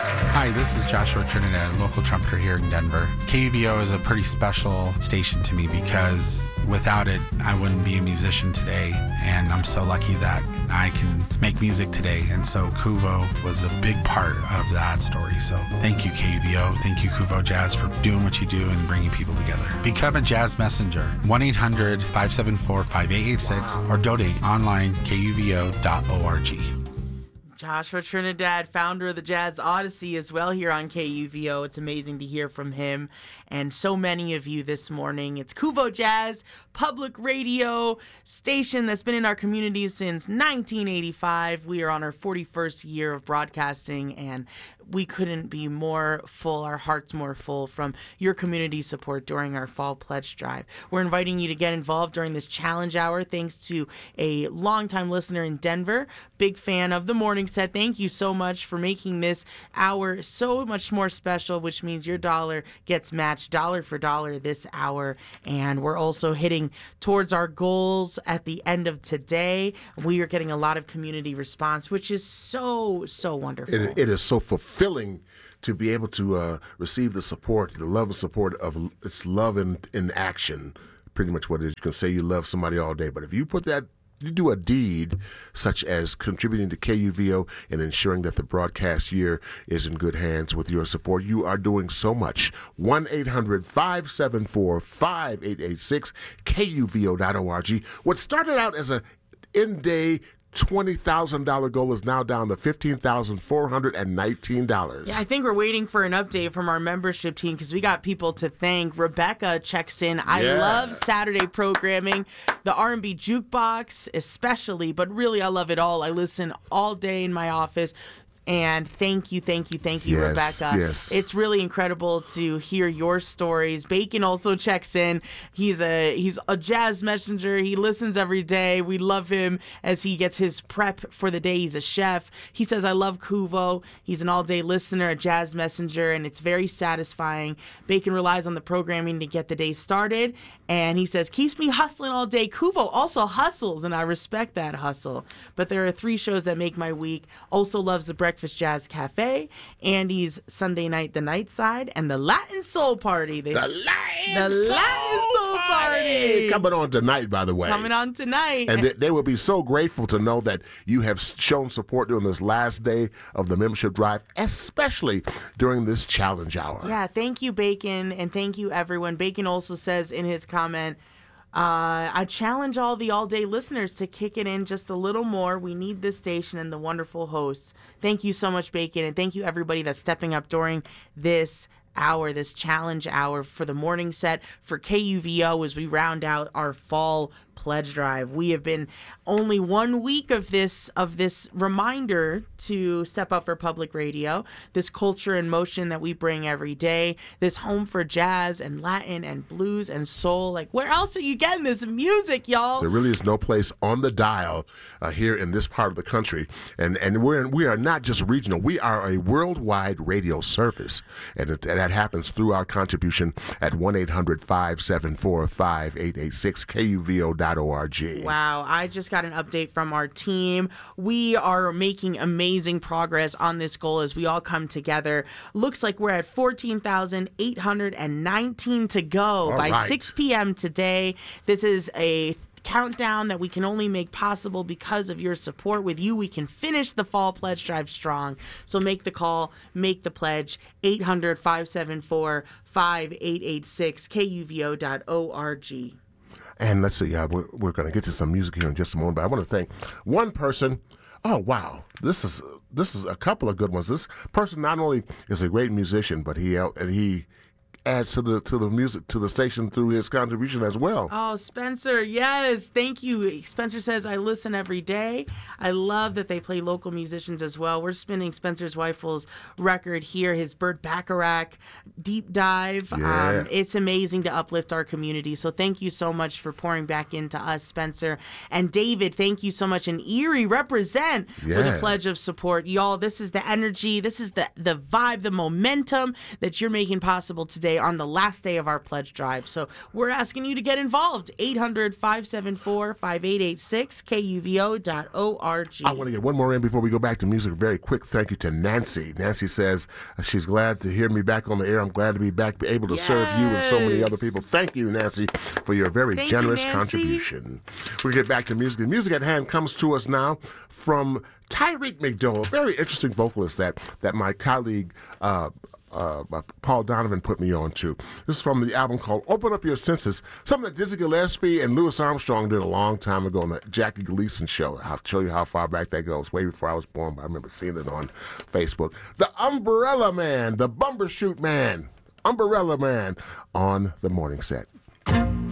Hi, this is Joshua Trinidad, local trumpeter here in Denver. KUVO is a pretty special station to me because without it, I wouldn't be a musician today. And I'm so lucky that I can make music today. And so KUVO was a big part of that story. So thank you, KUVO. Thank you, KUVO Jazz, for doing what you do and bringing people together. Become a jazz messenger. 1-800-574-5886 or donate online, kuvo.org. Joshua Trinidad, founder of the Jazz Odyssey, as well here on KUVO. It's amazing to hear from him and so many of you this morning. It's KUVO Jazz, public radio station that's been in our community since 1985. We are on our 41st year of broadcasting, and we couldn't be more full, our hearts more full from your community support during our Fall Pledge Drive. We're inviting you to get involved during this challenge hour thanks to a longtime listener in Denver, big fan of the morning set. Thank you so much for making this hour so much more special, which means your dollar gets matched dollar for dollar this hour. And we're also hitting towards our goals at the end of today. We are getting a lot of community response, which is so wonderful. It is so fulfilling to be able to receive the support, the love and support of it's love in action. Pretty much what it is. You can say you love somebody all day, but if you put that, you do a deed such as contributing to KUVO and ensuring that the broadcast year is in good hands with your support, you are doing so much. 1-800-574-5886, KUVO.org. What started out as a in-day $20,000 goal is now down to $15,419. Yeah, I think we're waiting for an update from our membership team because we got people to thank. Rebecca checks in. I love Saturday programming, the R&B jukebox especially, but really I love it all. I listen all day in my office. And thank you, yes, Rebecca. Yes. It's really incredible to hear your stories. Bacon also checks in. He's a jazz messenger. He listens every day. We love him as he gets his prep for the day. He's a chef. He says, I love KUVO. He's an all-day listener, a jazz messenger, and it's very satisfying. Bacon relies on the programming to get the day started. And he says, keeps me hustling all day. KUVO also hustles, and I respect that hustle. But there are 3 shows that make my week. Also loves the Breakfast Jazz Cafe, Andy's Sunday Night, The Night Side, and the Latin Soul Party. The Latin Soul Party! Coming on tonight, by the way. Coming on tonight. And they will be so grateful to know that you have shown support during this last day of the membership drive, especially during this challenge hour. Yeah, thank you, Bacon, and thank you, everyone. Bacon also says in his comment, I challenge all the all-day listeners to kick it in just a little more. We need this station and the wonderful hosts. Thank you so much, Bacon, and thank you, everybody that's stepping up during this hour, this challenge hour for the morning set for KUVO as we round out our Fall Pledge Drive. We have been only 1 week of this reminder to step up for public radio, this culture in motion that we bring every day, this home for jazz and Latin and blues and soul. Like, where else are you getting this music, y'all? There really is no place on the dial here in this part of the country, and we are not just regional. We are a worldwide radio service, and that happens through our contribution at 1-800-574-5886 KUVO.org. Wow, I just got an update from our team. We are making amazing progress on this goal as we all come together. Looks like we're at 14,819 to go by 6 p.m. today. This is a countdown that we can only make possible because of your support. With you, we can finish the Fall Pledge Drive strong. So make the call, make the pledge, 800-574-5886, KUVO.org. And let's see, we're going to get to some music here in just a moment, but I want to thank one person. Oh, wow. This is a couple of good ones. This person not only is a great musician, but he adds to the music, to the station through his contribution as well. Oh, Spencer, yes, thank you. Spencer says, I listen every day. I love that they play local musicians as well. We're spinning Spencer's Weifels record here, his Burt Bacharach deep dive. Yeah. It's amazing to uplift our community. So thank you so much for pouring back into us, Spencer. And David, thank you so much. And Erie, represent with a pledge of support. Y'all, this is the energy, this is the vibe, the momentum that you're making possible today. Saturday on the last day of our pledge drive. So we're asking you to get involved. 800-574-5886, KUVO.org. I want to get one more in before we go back to music. Very quick thank you to Nancy. Nancy says she's glad to hear me back on the air. I'm glad to be back, able to serve you and so many other people. Thank you, Nancy, for your very generous contribution. We'll get back to music. The music at hand comes to us now from Tyreek McDowell, a very interesting vocalist that my colleague Paul Donovan put me on to. This is from the album called Open Up Your Senses, something that Dizzy Gillespie and Louis Armstrong did a long time ago on the Jackie Gleason show. I'll show you how far back that goes, way before I was born, but I remember seeing it on Facebook. The Umbrella Man, the Bumbershoot Man, Umbrella Man on the morning set.